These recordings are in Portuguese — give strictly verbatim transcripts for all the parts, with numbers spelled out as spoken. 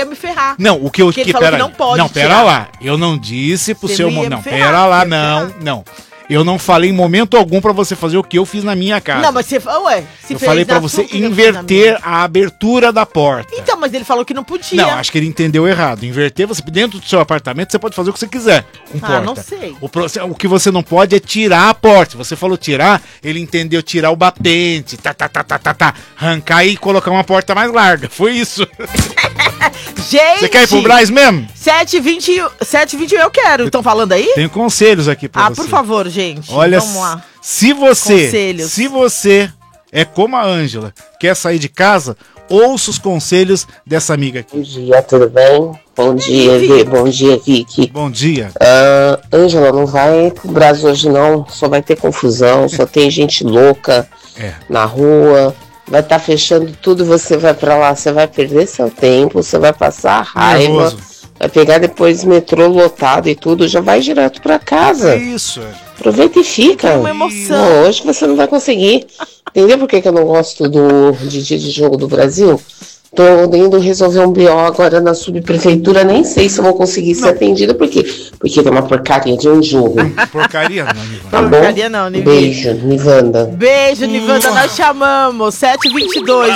ia me ferrar. Não, o que eu... Porque ele que, falou pera, que não pode Não, pera tirar. lá. Eu não disse pro Você seu... não ia Não, me ferrar, pera lá, ia me não, ferrar. não. Eu não falei em momento algum pra você fazer o que eu fiz na minha casa. Não, mas você... Ué, se eu fez falei pra na você sua, que eu fiz na inverter minha. a abertura da porta. Então, mas ele falou que não podia. Não, acho que ele entendeu errado. Inverter, você dentro do seu apartamento, você pode fazer o que você quiser com Ah, porta. não sei. O, pro- o que você não pode é tirar a porta. Você falou tirar, ele entendeu tirar o batente, tá, tá, tá, tá, tá, tá, arrancar e colocar uma porta mais larga. Foi isso. Gente! Você quer ir pro Braz mesmo? sete e vinte e vinte eu quero. Estão falando aí? Tenho conselhos aqui pra Ah, você. por favor, gente. Olha, Vamos lá. se você, Conselhos. se você é como a Ângela, quer sair de casa, ouça os conselhos dessa amiga aqui. Bom dia, tudo bem? Bom dia, Vicky. Vi. Bom dia, Vicky. Bom dia. Ah, Ângela, não vai pro Brasil hoje não, só vai ter confusão, só tem gente louca É. na rua, vai estar fechando tudo, você vai pra lá, você vai perder seu tempo, você vai passar raiva, Nervoso. vai pegar depois metrô lotado e tudo, já vai direto pra É casa. isso. Aproveita e fica. Uma emoção. Não, hoje você não vai conseguir. Entendeu por que, que eu não gosto do, de dia de jogo do Brasil? Tô indo resolver um B O agora na subprefeitura, nem sei se eu vou conseguir ser atendida, por quê? Porque tem uma porcaria de um jogo. Porcaria, não, Ivan. Tá bom? Porcaria não, Nivi. Beijo, Nivanda. Beijo, Nivanda, nós chamamos. sete e vinte e dois,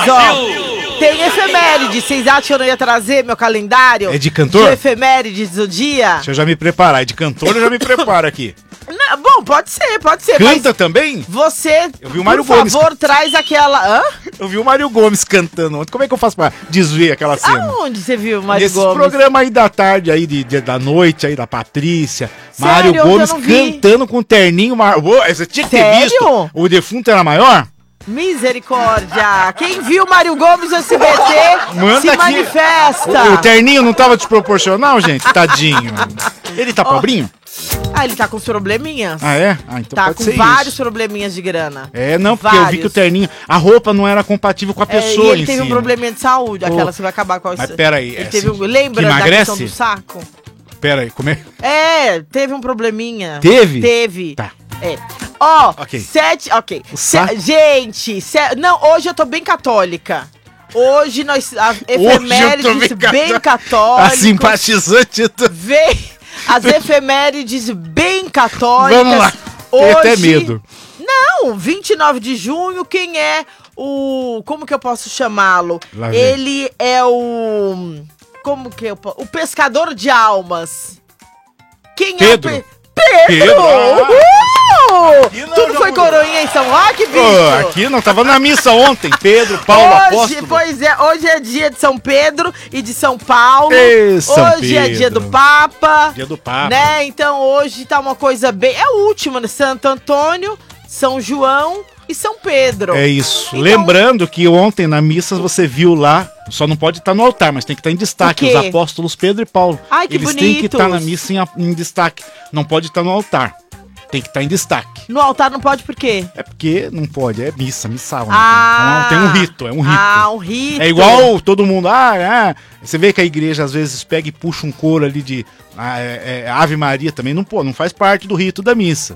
ó. Tem efeméride. Vocês acham que eu não ia trazer meu calendário? É de cantor? De efemérides do dia? Deixa eu já me preparar. De cantor eu já me preparo aqui. Não, bom, pode ser, pode ser. Canta mas também? você, Eu vi o Mário por Gomes. favor, traz aquela... Hã? Eu vi o Mário Gomes cantando ontem. Como é que eu faço pra desver aquela cena? Aonde você viu o Mário Nesse Gomes? programa aí da tarde, aí de, de- da noite, aí da Patrícia. Sério? Mário Eu Gomes não vi. cantando com terninho. Mar... Ô, você tinha que ter Sério? visto. O defunto era maior? Misericórdia. Quem viu o Mário Gomes no S B T Manda se aqui. manifesta. O, o terninho não tava desproporcional, gente? Tadinho. Ele tá pobrinho? Ah, ele tá com os probleminhas. Ah, é? Ah, então tá pode com ser vários isso. probleminhas de grana. É, não, porque eu vi Vários. que o terninho, a roupa não era compatível com a É, pessoa e ele em teve si, um né? probleminha de saúde, Pô, aquela que vai acabar com a... mas peraí, Ele é teve um... assim, Lembra que da emagrece? questão do saco? Pera aí, como é? É, teve um probleminha. Teve? Teve. Tá. É. Ó, Ok. sete... Ok. O Se- saco? gente, se- não, hoje eu tô bem católica. Hoje nós... A Hoje eu tô efemérides bem bem cató- católicas. A simpatizante do... Vem as efemérides bem católicas. Vamos lá. Tenho até medo. Não, vinte e nove de junho, quem é o... Como que eu posso chamá-lo? Lá vem. Ele é o... Como que eu posso... O pescador de almas. Quem Pedro. é o... Pe... Pedro! Pedro, ah. Uhul! Aqui não, Tu não já foi foi. coroinha em São Roque, bicho? Pô, aqui não, tava na missa ontem. Pedro, Paulo, Hoje, Apóstolo. pois é, hoje é dia de São Pedro e de São Paulo. Ei, São hoje é dia do Pedro. Papa. Dia do Papa. Né? Então hoje tá uma coisa bem. É o último, né? Santo Antônio, São João e São Pedro. É isso. Então- Lembrando que ontem na missa você viu lá, só não pode estar no altar, mas tem que estar em destaque, O quê? os apóstolos Pedro e Paulo. Ai, que Eles têm que bonitos. estar na missa em, em destaque. Não pode estar no altar. Tem que estar em destaque. No altar não pode por quê? É porque não pode, é missa, missal. né? Ah, Tem, um, tem um rito, é um rito. Ah, um rito. É igual todo mundo, ah, ah, você vê que a igreja às vezes pega e puxa um coro ali de ah, é, é, Ave Maria também, não, pô, não faz parte do rito da missa.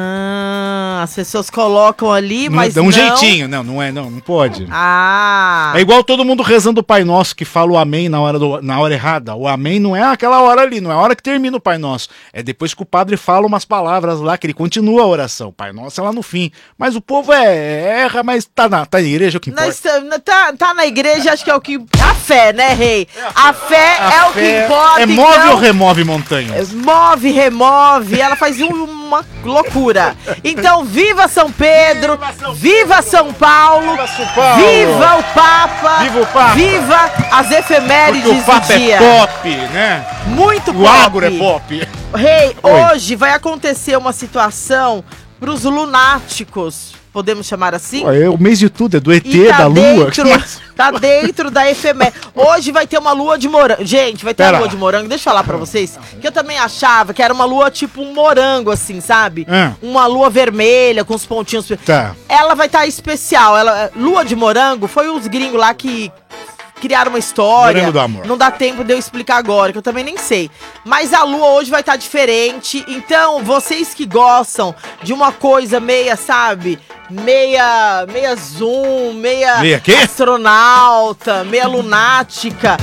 Ah, as pessoas colocam ali, Não, mas dá um não... jeitinho, não, não é, não, não pode. Ah. É igual todo mundo rezando o Pai Nosso que fala o amém na hora, do, na hora errada. O amém não é aquela hora ali, não é a hora que termina o Pai Nosso. É depois que o padre fala umas palavras lá, que ele continua a oração. O Pai Nosso é lá no fim. Mas o povo é, erra, mas tá na, tá na igreja, é o que importa. Nós tam- tá, tá na igreja, acho que é o que... A fé, né, rei? A fé A é o fé que importa, É move então... ou remove montanhas? Move, remove, ela faz um- uma loucura. Então, viva São Pedro, viva São Paulo, Viva São Paulo. viva o Papa, Viva o Papa. viva as efemérides Porque o Papa do dia. é pop, né? Muito O pop. agro é pop. Rei, Oi. hoje vai acontecer uma situação pros lunáticos, podemos chamar assim? Pô, é o mês de tudo, é do E T, E tá da lua. dentro, tá dentro da efeméride. Hoje vai ter uma lua de morango. Gente, vai ter Pera a lua lá. de morango. Deixa eu falar pra vocês que eu também achava que era uma lua tipo um morango, assim, sabe? Ah. Uma lua vermelha com os pontinhos. Tá. Ela vai estar especial. Ela, lua de morango foi os gringos lá que criaram uma história. Morango do amor. Não dá tempo de eu explicar agora, que eu também nem sei. Mas a lua hoje vai estar diferente. Então, vocês que gostam de uma coisa meia, sabe? Meia, meia zoom, meia, Meia quê? astronauta, meia lunática.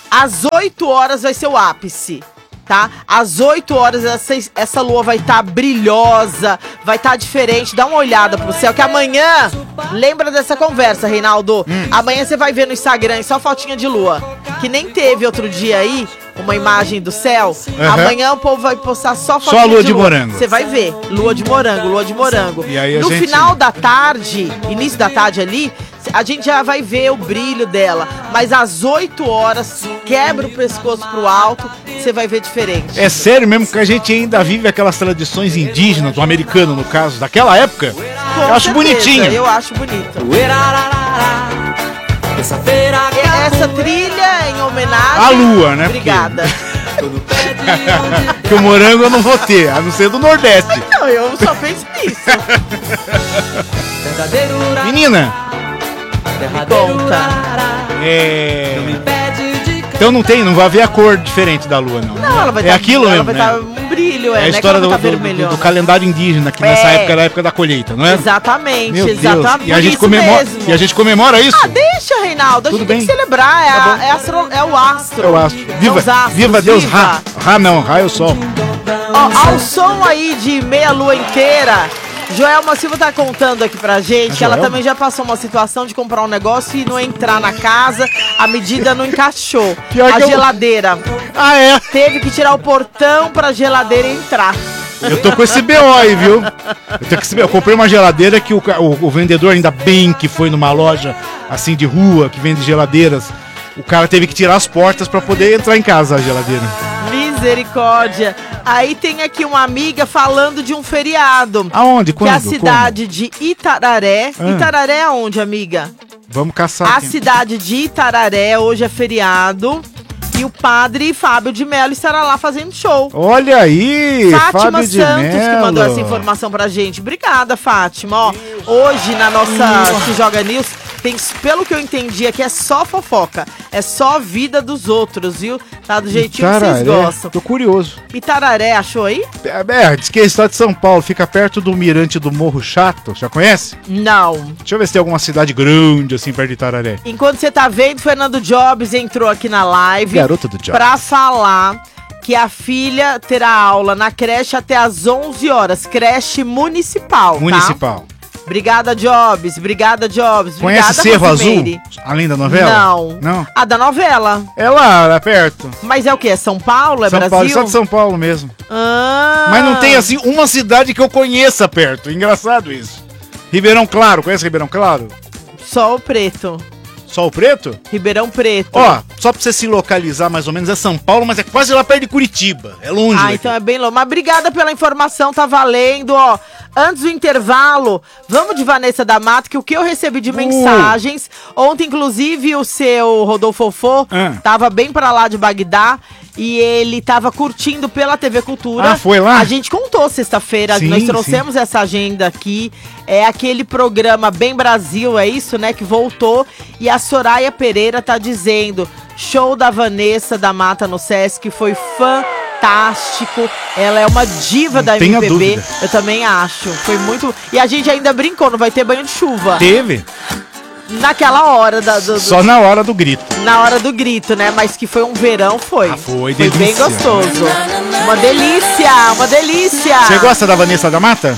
Às oito horas vai ser o ápice, tá? Às oito horas essa, essa lua vai estar tá brilhosa, vai estar tá diferente. Dá uma olhada pro céu, que amanhã, lembra dessa conversa, Reinaldo? Hum. Amanhã você vai ver no Instagram só fotinha de lua, que nem teve outro dia aí, uma imagem do céu. Uhum. Amanhã o povo vai postar só fotinha só lua de, de morango. Você vai ver, lua de morango, lua de morango. E aí a no gente... final da tarde, início da tarde ali, a gente já vai ver o brilho dela. Mas às oito horas, quebra o pescoço pro alto, você vai ver diferente. É sério mesmo que a gente ainda vive aquelas tradições indígenas, do americano no caso, daquela época? Com eu acho certeza, bonitinho. Eu acho bonito. Essa trilha em homenagem... A lua, né? Obrigada. Que o morango eu não vou ter, a não ser do Nordeste. Não, eu só penso nisso. Menina, me conta. É... Então não tem, não vai ver a cor diferente da lua, não. Não, ela vai é tá, aquilo ela mesmo, vai né? Tá um brilho, é, é a história né? do, Tá do, do, do calendário indígena, que nessa é. época era a época da colheita, não é? Exatamente, Meu exatamente. Deus. E a gente comemora, mesmo. e a gente comemora isso? Ah, deixa, Reinaldo, a Tudo gente bem. tem que celebrar, é, Tá a, é, astro, é o astro. É o astro. Viva, é os astros, viva Deus, viva. Ra. Ra não, Ra é o sol. Ó, ao som aí de meia lua inteira, Joelma Silva tá contando aqui pra gente que ela também já passou uma situação de comprar um negócio e não entrar na casa, a medida não encaixou. Pior a que geladeira. Eu... Ah, é? Teve que tirar o portão pra geladeira entrar. Eu tô com esse B O aí, viu? Eu, tô com esse B O. Eu comprei uma geladeira que o, o, o vendedor, ainda bem que foi numa loja assim de rua, que vende geladeiras, o cara teve que tirar as portas pra poder entrar em casa a geladeira. Misericórdia. Aí tem aqui uma amiga falando de um feriado. Aonde? Quando? Que é a cidade Como? de Itararé. Ah. Itararé é onde, amiga? Vamos caçar A aqui. cidade de Itararé, hoje é feriado. E o padre Fábio de Mello estará lá fazendo show. Olha aí, Fátima Fábio de Santos Mello. que mandou essa informação pra gente. Obrigada, Fátima. Ó, hoje na nossa Se Joga News tem, pelo que eu entendi aqui, é só fofoca. É só vida dos outros, viu? Tá do jeitinho Itararé, que vocês gostam. Tô curioso. Itararé, achou aí? É, é, diz que é estado de São Paulo, fica perto do mirante do Morro Chato. Já conhece? Não. Deixa eu ver se tem alguma cidade grande assim perto de Itararé. Enquanto você tá vendo, Fernando Jobs entrou aqui na live. Garoto do Jobs. Pra falar que a filha terá aula na creche até às onze horas. Creche municipal, Municipal. Tá? Obrigada, Jobs. Obrigada, Jobs. Conhece Obrigada, Cerro Rosimeire. Azul? Além da novela? Não. Não? Ah, da novela. É lá, lá perto. Mas é o quê? É São Paulo? É São Brasil? Paulo, só de São Paulo mesmo. Ah. Mas não tem, assim, uma cidade que eu conheça perto. Engraçado isso. Ribeirão Claro, conhece Ribeirão Claro? Só o Preto. Só o Preto? Ribeirão Preto. Ó, só pra você se localizar mais ou menos, é São Paulo, mas é quase lá perto de Curitiba. É longe Ah, daqui. então é bem longe. Mas obrigada pela informação, tá valendo, ó. Antes do intervalo, vamos de Vanessa da Mata, que o que eu recebi de mensagens, ontem inclusive o seu Rodolfo Fofô Ah. tava bem pra lá de Bagdá e ele tava curtindo pela T V Cultura. Ah, foi lá? A gente contou sexta-feira, Sim, nós trouxemos essa agenda aqui, é aquele programa Bem Brasil, é isso, né, que voltou, e a Soraya Pereira tá dizendo, show da Vanessa da Mata no Sesc, foi fantástico, ela é uma diva Não da tenha M P B, dúvida. eu também acho, foi muito, e a gente ainda brincou, não vai ter banho de chuva, Teve? naquela hora, da, do, do- Só na hora do grito. na hora do grito, né, mas que foi um verão, foi, Ah, foi, foi bem delícia. gostoso, uma delícia, uma delícia. Você gosta da Vanessa da Mata?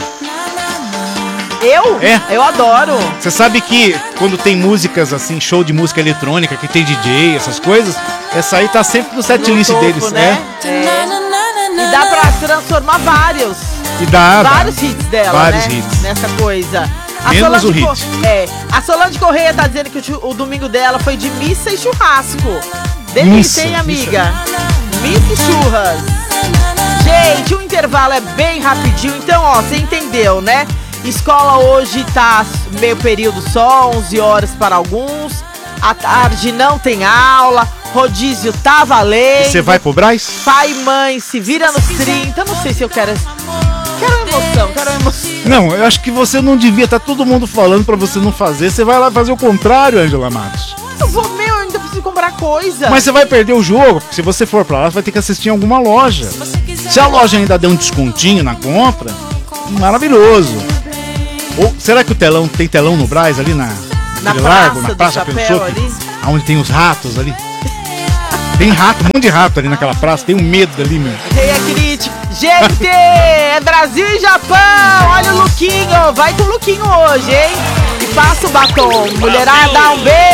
Eu? É. Eu adoro. Você sabe que quando tem músicas assim, show de música eletrônica, que tem D J, essas coisas, essa aí tá sempre no setlist No topo, deles, né? né? É. E dá pra transformar vários. E dá, vários dá. hits dela, Vários né? hits. Nessa coisa. Menos o Co- hit. É. A Solange Correia tá dizendo que o, chu- o domingo dela foi de missa e churrasco. Delícia, Missa, hein, amiga? Missa e churras. Gente, o intervalo é bem rapidinho. Então, ó, você entendeu, né? Escola hoje tá meio período só, onze horas para alguns. À tarde não tem aula. Rodízio tá valendo. Você vai pro Brás? Pai e mãe se vira nos trinta. Não sei se eu quero. Quero emoção, quero emoção. Não, eu acho que você não devia, tá todo mundo falando pra você não fazer. Você vai lá fazer o contrário, Ângela Matos. Eu vou, meu, eu ainda preciso comprar coisa. Mas você vai perder o jogo, porque se você for pra lá, você vai ter que assistir em alguma loja. Se a loja ainda der um descontinho na compra, maravilhoso. Ou será que o telão tem telão no Brás ali na, Na naquele praça largo, na do Praça Chapéu Pensou, ali? onde tem os ratos ali? Tem rato, um monte de rato ali naquela praça, tem um medo ali, meu. Tem a crítica. Gente, é Brasil e Japão. Olha o Luquinho. Vai com o Luquinho hoje, hein? E passa o batom. Mulherada, dá um beijo.